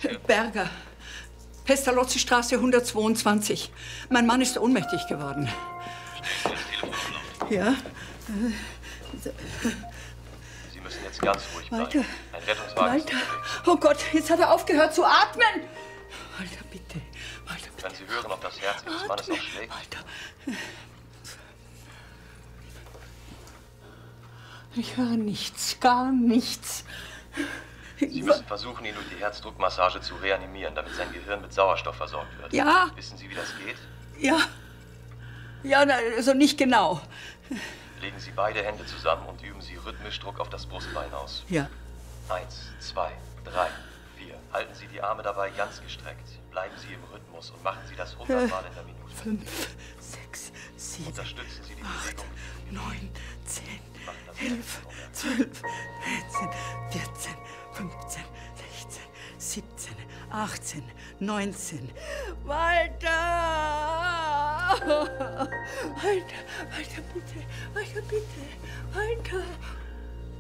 passiert? Berger. Pestalozzi-Straße 122. Mein Mann ist ohnmächtig geworden. Stecken Sie das Telefon am Laufen. Ja? Sie müssen jetzt ganz ruhig bleiben. Walter. Ein Rettungswagen ist Walter. unterwegs. Oh Gott, jetzt hat er aufgehört zu atmen. Walter, bitte. Walter, bitte. Wenn Sie hören, ob das Herz Ihres Mannes noch schlägt. Walter. Ich höre nichts, gar nichts. Sie müssen versuchen, ihn durch die Herzdruckmassage zu reanimieren, damit sein Gehirn mit Sauerstoff versorgt wird. Ja. Wissen Sie, wie das geht? Ja. Ja, also nicht genau. Legen Sie beide Hände zusammen und üben Sie rhythmisch Druck auf das Brustbein aus. Ja. 1, 2, 3, 4. Halten Sie die Arme dabei ganz gestreckt. Bleiben Sie im Rhythmus und machen Sie das 100 Mal in der Minute. 5, 6, 7, Unterstützen Sie die 8, Bewegung. 9, 10, Machen das 11, 12, 13, 14, 15, 16, 17, 18, 19. Walter! Walter, Walter, bitte! Walter, bitte! Walter!